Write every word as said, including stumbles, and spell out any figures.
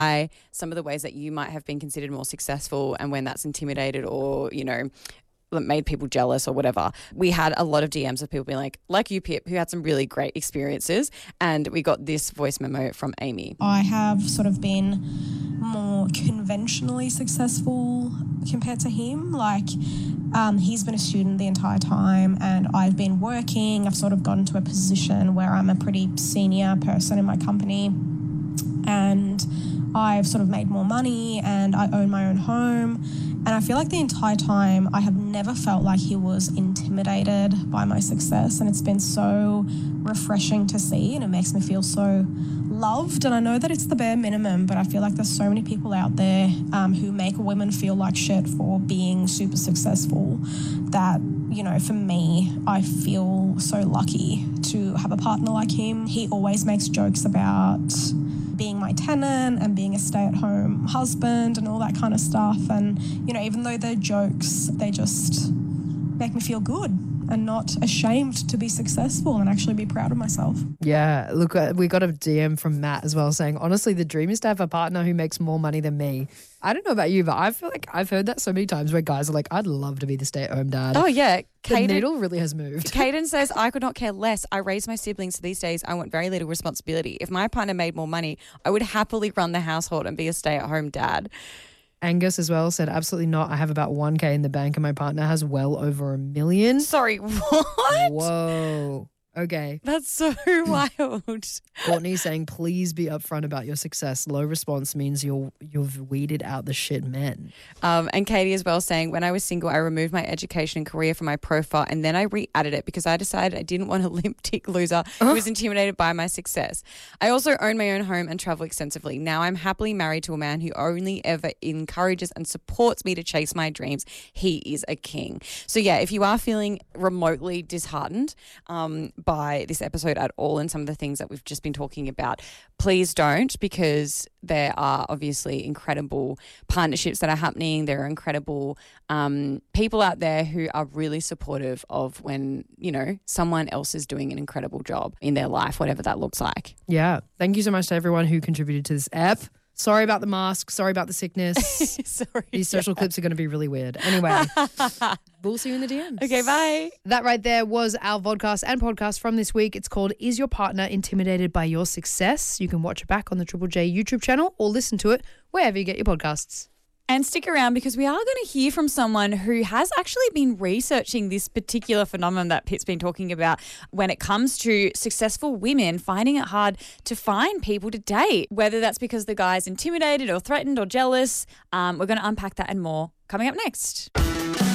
some of the ways that you might have been considered more successful and when that's intimidated or, you know, made people jealous or whatever. We had a lot of D Ms of people being like, like you, Pip, who had some really great experiences. And we got this voice memo from Amy. I have sort of been more conventionally successful compared to him. Like, um, he's been a student the entire time and I've been working. I've sort of gotten to a position where I'm a pretty senior person in my company and I've sort of made more money and I own my own home. And I feel like the entire time I have never felt like he was intimidated by my success. And it's been so refreshing to see and it makes me feel so loved. And I know that it's the bare minimum, but I feel like there's so many people out there um, who make women feel like shit for being super successful that, you know, for me, I feel so lucky to have a partner like him. He always makes jokes about being my tenant and being a stay-at-home husband and all that kind of stuff. And, you know, even though they're jokes, they just make me feel good and not ashamed to be successful and actually be proud of myself. Yeah, look, uh, we got a D M from Matt as well saying, honestly, the dream is to have a partner who makes more money than me. I don't know about you, but I feel like I've heard that so many times where guys are like, I'd love to be the stay-at-home dad. Oh, yeah. The Caden, needle really has moved. Caden says, I could not care less. I raise my siblings, so these days I want very little responsibility. If my partner made more money, I would happily run the household and be a stay-at-home dad. Angus as well said, absolutely not. I have about one K in the bank and my partner has well over a million. Sorry, what? Whoa. Okay. That's so wild. Courtney saying, please be upfront about your success. Low response means you're, you've weeded out the shit men. Um, and Katie as well saying, when I was single, I removed my education and career from my profile and then I re-added it because I decided I didn't want a limp tick loser who was intimidated by my success. I also own my own home and travel extensively. Now I'm happily married to a man who only ever encourages and supports me to chase my dreams. He is a king. So yeah, if you are feeling remotely disheartened, um, by this episode at all and some of the things that we've just been talking about, please don't, because there are obviously incredible partnerships that are happening. There are incredible um, people out there who are really supportive of when, you know, someone else is doing an incredible job in their life, whatever that looks like. Yeah. Thank you so much to everyone who contributed to this app. Sorry about the mask. Sorry about the sickness. Sorry. These social yeah. clips are going to be really weird. Anyway, we'll see you in the D Ms. Okay, bye. That right there was our vodcast and podcast from this week. It's called Is Your Partner Intimidated by Your Success? You can watch it back on the Triple J YouTube channel or listen to it wherever you get your podcasts. And stick around because we are going to hear from someone who has actually been researching this particular phenomenon that Pitt's been talking about when it comes to successful women finding it hard to find people to date, whether that's because the guy's intimidated or threatened or jealous. Um, we're going to unpack that and more coming up next.